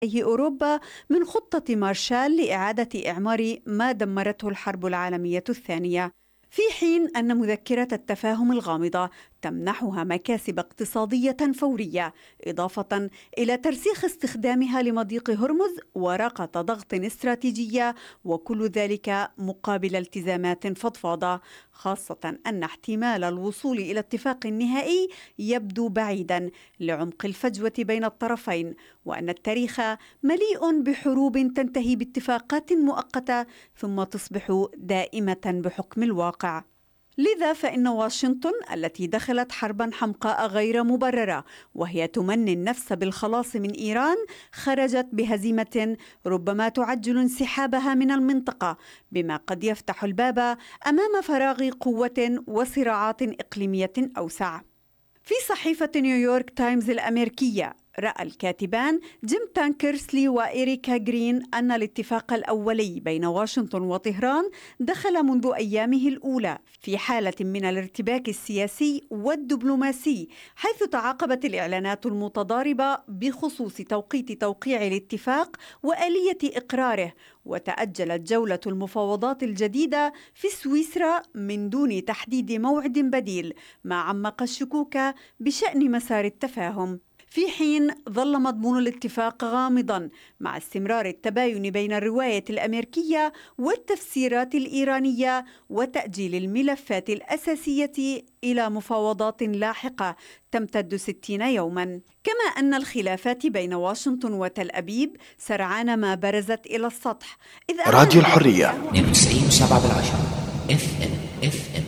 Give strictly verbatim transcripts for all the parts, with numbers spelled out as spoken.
أوروبا من خطة مارشال لإعادة إعمار ما دمرته الحرب العالمية الثانية، في حين أن مذكرة التفاهم الغامضة تمنحها مكاسب اقتصادية فورية، إضافة إلى ترسيخ استخدامها لمضيق هرمز ورقة ضغط استراتيجية، وكل ذلك مقابل التزامات فضفاضة، خاصة أن احتمال الوصول إلى اتفاق نهائي يبدو بعيدا لعمق الفجوة بين الطرفين، وأن التاريخ مليء بحروب تنتهي باتفاقات مؤقتة ثم تصبح دائمة بحكم الواقع. لذا فإن واشنطن التي دخلت حربا حمقاء غير مبررة وهي تمني النفس بالخلاص من إيران خرجت بهزيمة ربما تعجل انسحابها من المنطقة، بما قد يفتح الباب أمام فراغ قوة وصراعات إقليمية أوسع. في صحيفة نيويورك تايمز الأمريكية رأى الكاتبان جيم تانكرسلي وإيريكا جرين أن الاتفاق الأولي بين واشنطن وطهران دخل منذ أيامه الأولى في حالة من الارتباك السياسي والدبلوماسي، حيث تعاقبت الإعلانات المتضاربة بخصوص توقيت توقيع الاتفاق وآلية إقراره، وتأجلت جولة المفاوضات الجديدة في سويسرا من دون تحديد موعد بديل، ما عمق الشكوك بشأن مسار التفاهم. في حين ظل مضمون الاتفاق غامضاً مع استمرار التباين بين الرواية الأمريكية والتفسيرات الإيرانية وتأجيل الملفات الأساسية إلى مفاوضات لاحقة تمتد ستين يوماً، كما أن الخلافات بين واشنطن وتل أبيب سرعان ما برزت إلى السطح. إذ راديو الحرية تسعين وسبعة بالعشرة اف ام اف ام.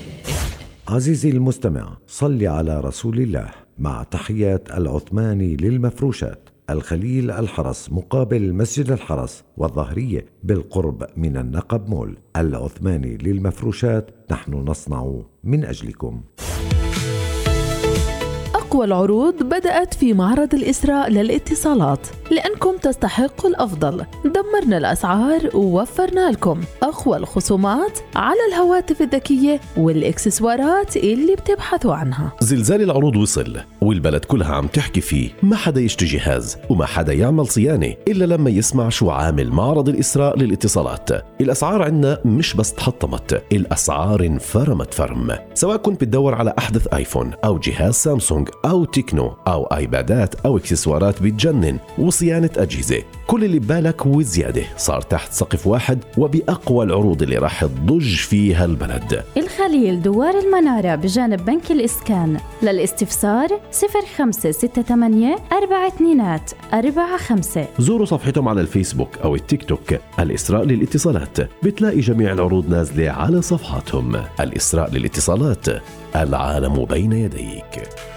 عزيزي المستمع، صل على رسول الله، مع تحيات العثماني للمفروشات، الخليل الحرس مقابل مسجد الحرس والظهرية بالقرب من النقب مول. العثماني للمفروشات، نحن نصنع من أجلكم. أقوى العروض بدأت في معرض الإسراء للاتصالات، لأنكم تستحقوا الأفضل. دمرنا الأسعار ووفرنا لكم أقوى الخصومات على الهواتف الذكية والإكسسوارات اللي بتبحثوا عنها. زلزال العروض وصل والبلد كلها عم تحكي فيه، ما حدا يشتري جهاز وما حدا يعمل صيانة إلا لما يسمع شو عامل معرض الإسراء للاتصالات. الأسعار عنا مش بس تحطمت، الأسعار انفرمت فرم. سواء كنت بتدور على أحدث آيفون أو جهاز سامسونج أو تكنو أو آيبادات أو إكسسوارات بتجنن وصيانة أجهزة، كل اللي ببالك وزيادة صار تحت سقف واحد وبأقوى العروض اللي راح تضج فيها البلد. الخليل دوار المنارة بجانب بنك الإسكان. للاستفسار صفر خمسة ستة ثمانية أربعة اثنين أربعة خمسة. زوروا صفحتهم على الفيسبوك أو التيك توك الإسراء للاتصالات، بتلاقي جميع العروض نازلة على صفحاتهم. الإسراء للاتصالات، العالم بين يديك.